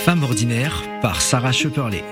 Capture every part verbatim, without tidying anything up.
Femme ordinaire par Sarah Schepperle.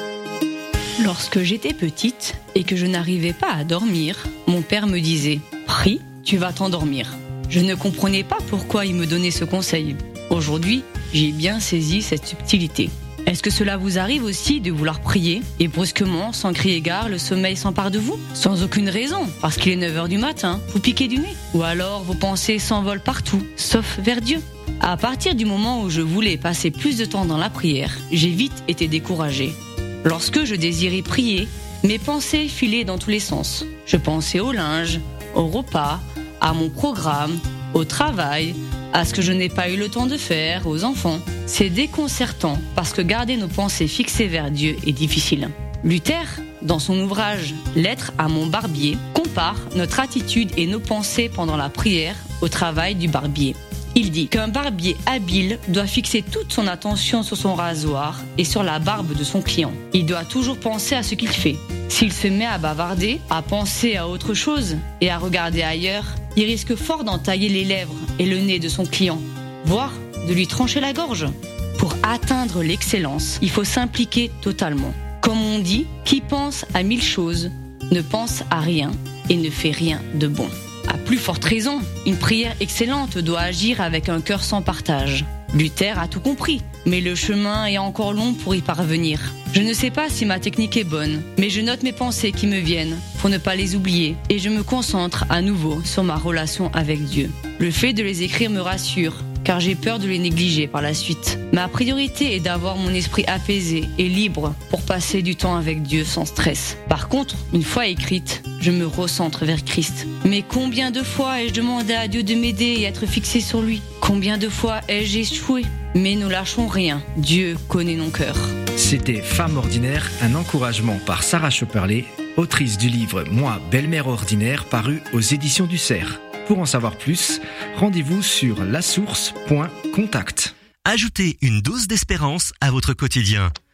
Lorsque j'étais petite et que je n'arrivais pas à dormir, mon père me disait « Prie, tu vas t'endormir ». Je ne comprenais pas pourquoi il me donnait ce conseil. Aujourd'hui, j'ai bien saisi cette subtilité. Est-ce que cela vous arrive aussi de vouloir prier et brusquement, sans crier gare, le sommeil s'empare de vous? Sans aucune raison, parce qu'il est neuf heures du matin, vous piquez du nez. Ou alors vos pensées s'envolent partout, sauf vers Dieu. À partir du moment où je voulais passer plus de temps dans la prière, j'ai vite été découragée. Lorsque je désirais prier, mes pensées filaient dans tous les sens. Je pensais au linge, au repas, à mon programme, au travail, à ce que je n'ai pas eu le temps de faire, aux enfants. C'est déconcertant parce que garder nos pensées fixées vers Dieu est difficile. Luther, dans son ouvrage « Lettre à mon barbier », compare notre attitude et nos pensées pendant la prière au travail du barbier. Il dit qu'un barbier habile doit fixer toute son attention sur son rasoir et sur la barbe de son client. Il doit toujours penser à ce qu'il fait. S'il se met à bavarder, à penser à autre chose et à regarder ailleurs, il risque fort d'entailler les lèvres et le nez de son client, voire de lui trancher la gorge. Pour atteindre l'excellence, il faut s'impliquer totalement. Comme on dit, qui pense à mille choses ne pense à rien et ne fait rien de bon. À plus forte raison, une prière excellente doit agir avec un cœur sans partage. Luther a tout compris, mais le chemin est encore long pour y parvenir. Je ne sais pas si ma technique est bonne, mais je note mes pensées qui me viennent pour ne pas les oublier et je me concentre à nouveau sur ma relation avec Dieu. Le fait de les écrire me rassure, car j'ai peur de les négliger par la suite. Ma priorité est d'avoir mon esprit apaisé et libre pour passer du temps avec Dieu sans stress. Par contre, une fois écrite, je me recentre vers Christ. Mais combien de fois ai-je demandé à Dieu de m'aider et être fixé sur lui? Combien de fois ai-je échoué? Mais ne lâchons rien, Dieu connaît nos cœurs. C'était Femme ordinaire, un encouragement par Sarah Schepperle, autrice du livre Moi, belle-mère ordinaire, paru aux éditions du Cerf. Pour en savoir plus, rendez-vous sur la source point contact. Ajoutez une dose d'espérance à votre quotidien.